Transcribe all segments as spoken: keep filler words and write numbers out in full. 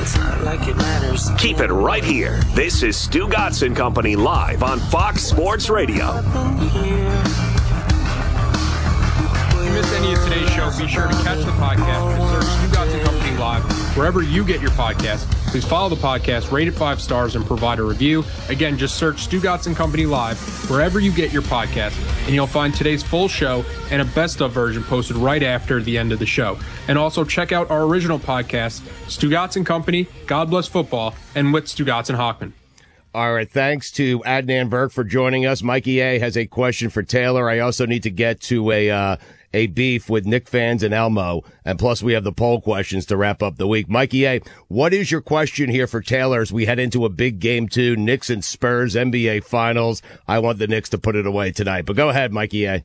It's not like it matters. Keep it right here. This is Stu Gatz and Company live on Fox Sports Radio. If you missed any of today's show, be sure to catch the podcast. Just search Stu Gatz and Company live wherever you get your podcast. Please follow the podcast, rate it five stars, and provide a review. Again, just search Stu Gatz and Company live wherever you get your podcast, and you'll find today's full show and a best of version posted right after the end of the show. And also check out our original podcast, Stu Gatz and Company, God Bless Football, and with Stu Gatz and Hockman. All right, thanks to Adnan Burke for joining us. Mikey A has a question for Taylor. I also need to get to a uh, a beef with Knick fans and Elmo, and plus we have the poll questions to wrap up the week. Mikey A, what is your question here for Taylor as we head into a big game two, Knicks and Spurs, N B A Finals? I want the Knicks to put it away tonight, but go ahead, Mikey A.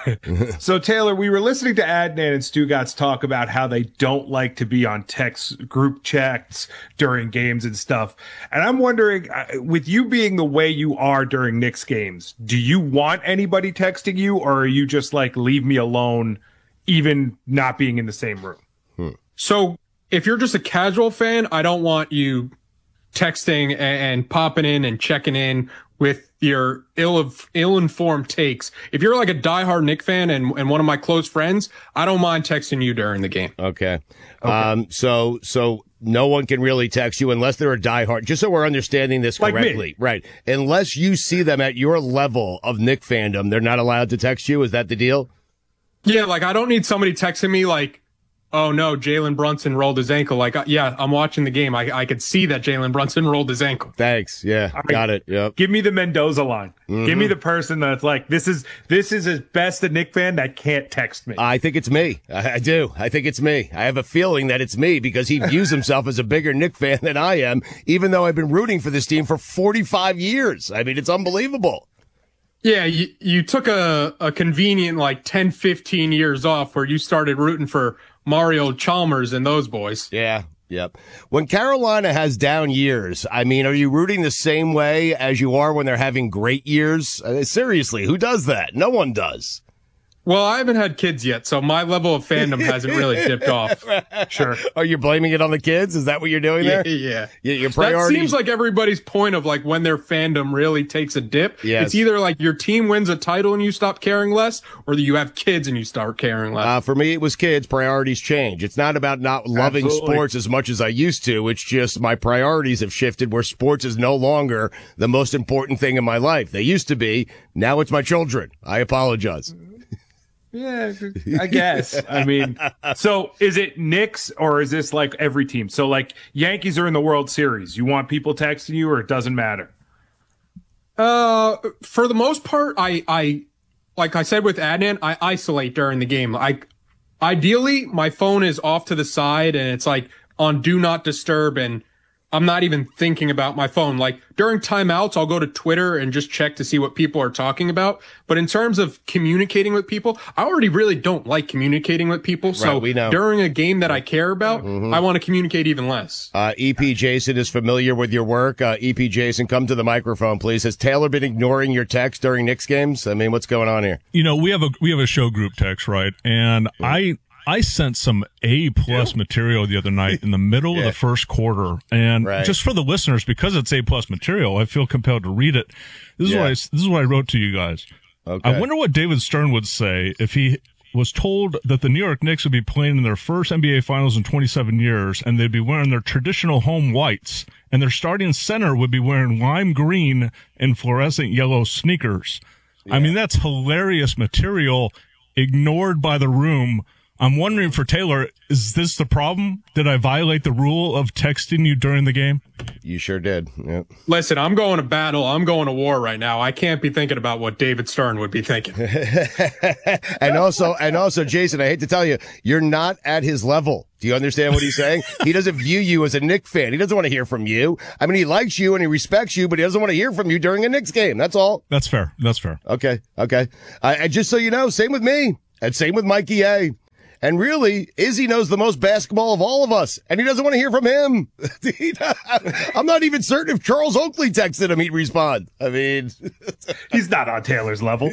So, Taylor, we were listening to Adnan and Stu Gatz talk about how they don't like to be on text group chats during games and stuff. And I'm wondering, with you being the way you are during Knicks games, do you want anybody texting you, or are you just like, leave me alone, even not being in the same room? Hmm. So if you're just a casual fan, I don't want you texting and, and popping in and checking in with your ill ill-informed takes. If you're like a diehard Knick fan and, and one of my close friends, I don't mind texting you during the game. Okay. okay. Um, so, so no one can really text you unless they're a diehard, just so we're understanding this correctly. Like me. Right. Unless you see them at your level of Knick fandom, they're not allowed to text you. Is that the deal? Yeah. Like I don't need somebody texting me like, oh no, Jalen Brunson rolled his ankle. Like, yeah, I'm watching the game. I I could see that Jalen Brunson rolled his ankle. Thanks. Yeah, I, got it. Yep. Give me the Mendoza line. Mm-hmm. Give me the person that's like, this is this is as best a Knick fan that can't text me. I think it's me. I, I do. I think it's me. I have a feeling that it's me because he views himself as a bigger Knick fan than I am, even though I've been rooting for this team for forty-five years. I mean, it's unbelievable. Yeah, you, you took a, a convenient like ten, fifteen years off where you started rooting for Mario Chalmers and those boys. Yeah, yep. When Carolina has down years, I mean, are you rooting the same way as you are when they're having great years? Uh, seriously, who does that? No one does. Well, I haven't had kids yet, so my level of fandom hasn't really dipped off. Sure. Are you blaming it on the kids? Is that what you're doing there? Yeah. yeah. Your priority. That seems like everybody's point of like when their fandom really takes a dip. Yes. It's either like your team wins a title and you stop caring less, or that you have kids and you start caring less. Uh, for me, it was kids. Priorities change. It's not about not loving Absolutely. sports as much as I used to. It's just my priorities have shifted where sports is no longer the most important thing in my life. They used to be. Now it's my children. I apologize. Yeah, I guess. I mean, so is it Knicks or is this like every team? So like Yankees are in the World Series. You want people texting you or it doesn't matter? Uh, for the most part, I, I, like I said with Adnan, I isolate during the game. Like ideally my phone is off to the side and it's like on do not disturb and I'm not even thinking about my phone. Like during timeouts, I'll go to Twitter and just check to see what people are talking about. But in terms of communicating with people, I already really don't like communicating with people. So right, we know. During a game that I care about, mm-hmm. I want to communicate even less. Uh, E P Jason is familiar with your work. Uh, E P Jason, come to the microphone, please. Has Taylor been ignoring your text during Knicks games? I mean, what's going on here? You know, we have a, we have a show group text, right? And yeah. I, I sent some A plus yeah. material the other night in the middle yeah. of the first quarter, and right. just for the listeners, because it's A plus material, I feel compelled to read it. This is yeah. what I, this is what I wrote to you guys. Okay. I wonder what David Stern would say if he was told that the New York Knicks would be playing in their first N B A Finals in twenty-seven years, and they'd be wearing their traditional home whites, and their starting center would be wearing lime green and fluorescent yellow sneakers. Yeah. I mean, that's hilarious material ignored by the room. I'm wondering for Taylor, is this the problem? Did I violate the rule of texting you during the game? You sure did. Yep. Listen, I'm going to battle. I'm going to war right now. I can't be thinking about what David Stern would be thinking. and also, and also, Jason, I hate to tell you, you're not at his level. Do you understand what he's saying? He doesn't view you as a Knicks fan. He doesn't want to hear from you. I mean, he likes you and he respects you, but he doesn't want to hear from you during a Knicks game. That's all. That's fair. That's fair. Okay. Okay. Uh, and just so you know, same with me and same with Mikey A. And really, Izzy knows the most basketball of all of us, and he doesn't want to hear from him. I'm not even certain if Charles Oakley texted him, he'd respond. I mean, he's not on Taylor's level.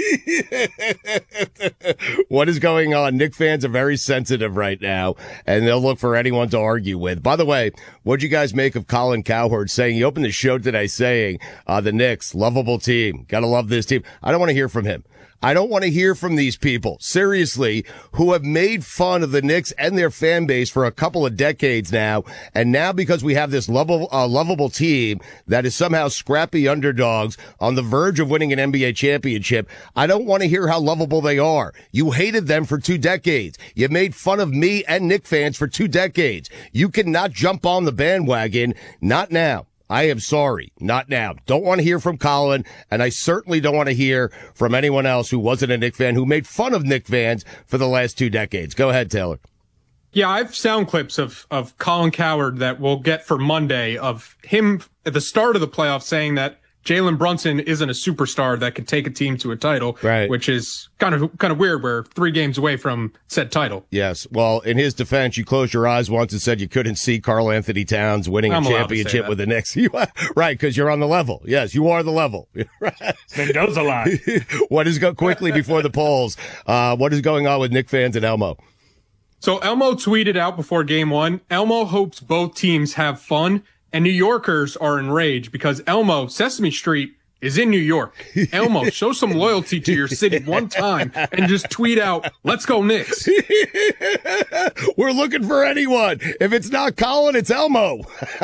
What is going on? Knick fans are very sensitive right now, and they'll look for anyone to argue with. By the way, what'd you guys make of Colin Cowherd saying, he opened the show today saying, uh, the Knicks, lovable team, gotta love this team. I don't want to hear from him. I don't want to hear from these people, seriously, who have made fun of the Knicks and their fan base for a couple of decades now. And now because we have this lovable, uh, lovable team that is somehow scrappy underdogs on the verge of winning an N B A championship, I don't want to hear how lovable they are. You hated them for two decades. You made fun of me and Knick fans for two decades. You cannot jump on the bandwagon. Not now. I am sorry. Not now. Don't want to hear from Colin, and I certainly don't want to hear from anyone else who wasn't a Knick fan who made fun of Knick fans for the last two decades. Go ahead, Taylor. Yeah, I have sound clips of, of Colin Cowherd that we'll get for Monday of him at the start of the playoffs saying that Jalen Brunson isn't a superstar that could take a team to a title, right? Which is kind of kind of weird. We're three games away from said title. Yes. Well, in his defense, you closed your eyes once and said you couldn't see Karl Anthony Towns winning I'm a championship with the Knicks. You, right, because you're on the level. Yes, you are the level. Mendoza line. What is go quickly before the polls? Uh, what is going on with Knick fans and Elmo? So Elmo tweeted out before game one, Elmo hopes both teams have fun. And New Yorkers are enraged because Elmo, Sesame Street, is in New York. Elmo, show some loyalty to your city one time and just tweet out, let's go Knicks. We're looking for anyone. If it's not Colin, it's Elmo.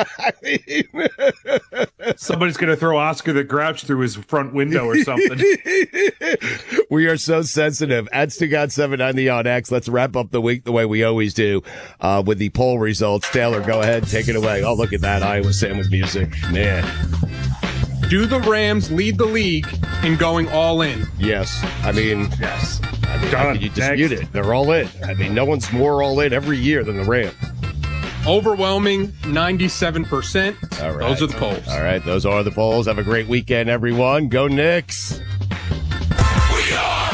Somebody's going to throw Oscar the Grouch through his front window or something. We are so sensitive. At Stu Got seven ninety on X. Let's wrap up the week the way we always do uh, with the poll results. Taylor, go ahead. Take it away. Oh, look at that Iowa sandwich music. Man. Do the Rams lead the league in going all in? Yes. I mean, yes. I mean, how could you dispute it? They're all in. I mean, no one's more all in every year than the Rams. Overwhelming ninety-seven percent. All right. Those are the polls. All right. Those are the polls. Have a great weekend, everyone. Go Knicks. We are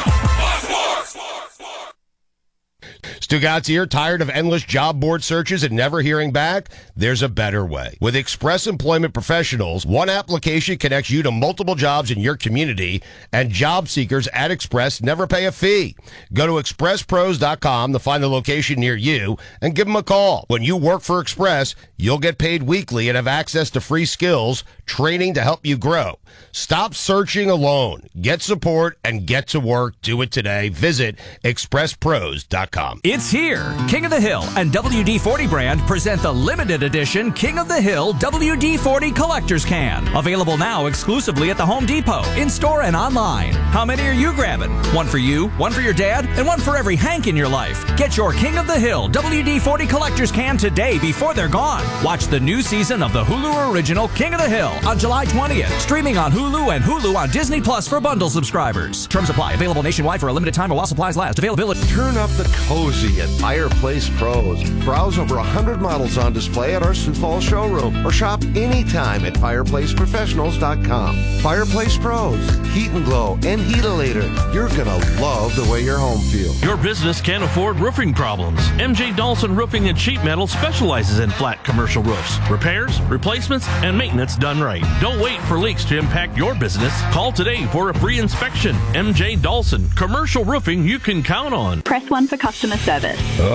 Stugatz here, tired of endless job board searches and never hearing back? There's a better way. With Express Employment Professionals, one application connects you to multiple jobs in your community, and job seekers at Express never pay a fee. Go to express pros dot com to find the location near you and give them a call. When you work for Express, you'll get paid weekly and have access to free skills, training to help you grow. Stop searching alone. Get support and get to work. Do it today. Visit express pros dot com. It's here. King of the Hill and W D forty brand present the limited edition King of the Hill W D forty Collector's Can. Available now exclusively at the Home Depot, in-store and online. How many are you grabbing? One for you, one for your dad, and one for every Hank in your life. Get your King of the Hill W D forty Collector's Can today before they're gone. Watch the new season of the Hulu original King of the Hill on July twentieth. Streaming on Hulu and Hulu on Disney Plus for bundle subscribers. Terms apply. Available nationwide for a limited time while supplies last. Availability. Turn up the cozy at Fireplace Pros. Browse over one hundred models on display at our Sioux Falls showroom or shop anytime at fireplace professionals dot com. Fireplace Pros. Heat and Glow and Heatalator. You're going to love the way your home feels. Your business can't afford roofing problems. M J Dawson Roofing and Sheet Metal specializes in flat commercial roofs. Repairs, replacements, and maintenance done right. Don't wait for leaks to impact your business. Call today for a free inspection. M J Dawson, commercial roofing you can count on. Press one for customer service.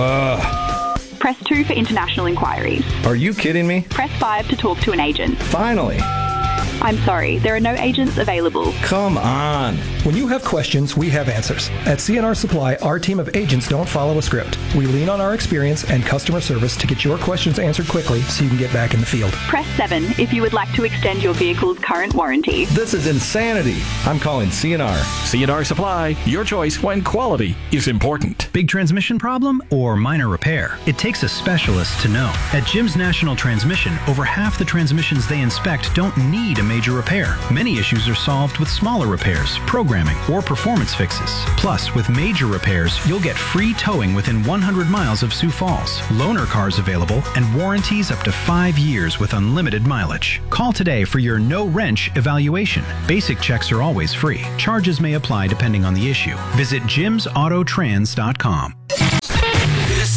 Ugh. Press two for international inquiries. Are you kidding me? Press five to talk to an agent. Finally. I'm sorry, there are no agents available. Come on. When you have questions, we have answers. At C N R Supply, our team of agents don't follow a script. We lean on our experience and customer service to get your questions answered quickly so you can get back in the field. Press seven if you would like to extend your vehicle's current warranty. This is insanity. I'm calling C N R. C N R Supply, your choice when quality is important. Big transmission problem or minor repair? It takes a specialist to know. At Jim's National Transmission, over half the transmissions they inspect don't need a major repair. Many issues are solved with smaller repairs, programming, or performance fixes. Plus, with major repairs, you'll get free towing within one hundred miles of Sioux Falls, loaner cars available, and warranties up to five years with unlimited mileage. Call today for your no-wrench evaluation. Basic checks are always free. Charges may apply depending on the issue. Visit jims auto trans dot com.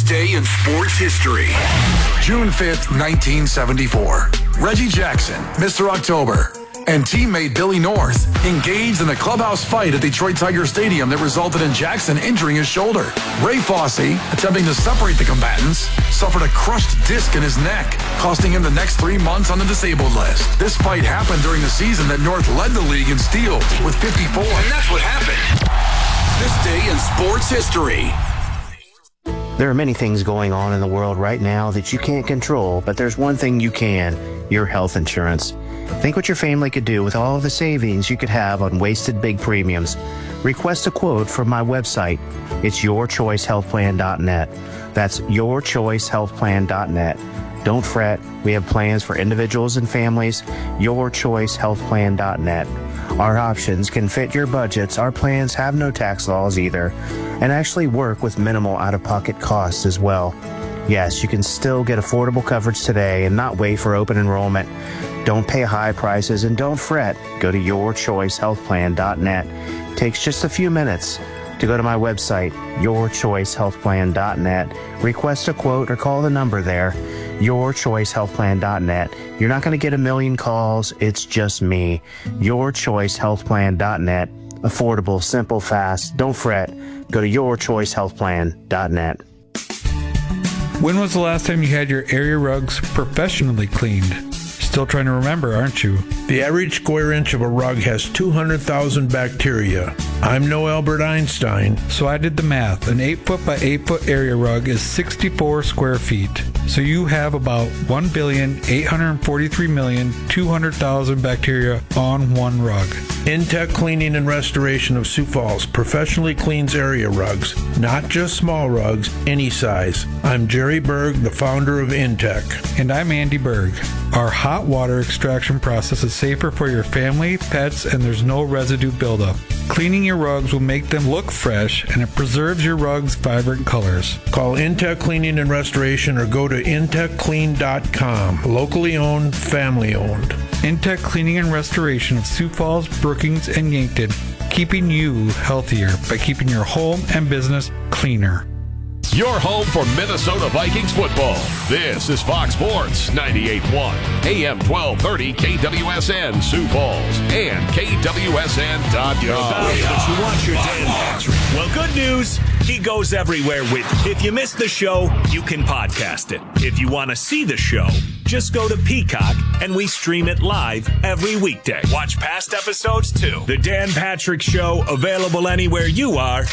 day in sports history. June fifth, nineteen seventy-four. Reggie Jackson, Mister October, and teammate Billy North engaged in a clubhouse fight at Detroit Tiger Stadium that resulted in Jackson injuring his shoulder. Ray Fosse, attempting to separate the combatants, suffered a crushed disc in his neck, costing him the next three months on the disabled list. This fight happened during the season that North led the league in steals with fifty-four. And that's what happened. This day in sports history. There are many things going on in the world right now that you can't control, but there's one thing you can, your health insurance. Think what your family could do with all of the savings you could have on wasted big premiums. Request a quote from my website. It's your choice health plan dot net. That's your choice health plan dot net. Don't fret. We have plans for individuals and families. your choice health plan dot net. Our options can fit your budgets. Our plans have no tax laws either, and actually work with minimal out-of-pocket costs as well. Yes, you can still get affordable coverage today and not wait for open enrollment. Don't pay high prices and don't fret. Go to your choice health plan dot net. It takes just a few minutes to go to my website, your choice health plan dot net. Request a quote or call the number there, your choice health plan dot net. You're not going to get a million calls. It's just me. your choice health plan dot net. Affordable, simple, fast. Don't fret. Go to your choice health plan dot net. When was the last time you had your area rugs professionally cleaned? Still trying to remember, aren't you? The average square inch of a rug has two hundred thousand bacteria. I'm no Albert Einstein. So I did the math. An eight foot by eight foot area rug is sixty-four square feet. So you have about one billion eight hundred forty-three million two hundred thousand bacteria on one rug. Intech Cleaning and Restoration of Sioux Falls professionally cleans area rugs, not just small rugs, any size. I'm Jerry Berg, the founder of Intech. And I'm Andy Berg. Our hot water extraction process is safer for your family, pets, and there's no residue buildup. Cleaning your rugs will make them look fresh, and it preserves your rug's vibrant colors. Call Intech Cleaning and Restoration or go to intech clean dot com. Locally owned, family owned. Intech Cleaning and Restoration of Sioux Falls, Brookings, and Yankton, keeping you healthier by keeping your home and business cleaner. Your home for Minnesota Vikings football. This is Fox Sports ninety-eight point one, A M twelve thirty K W S N Sioux Falls and K W S N dot com. But you want your Dan Patrick. Well, good news. He goes everywhere with you. If you missed the show, you can podcast it. If you want to see the show, just go to Peacock and we stream it live every weekday. Watch past episodes too. The Dan Patrick Show, available anywhere you are.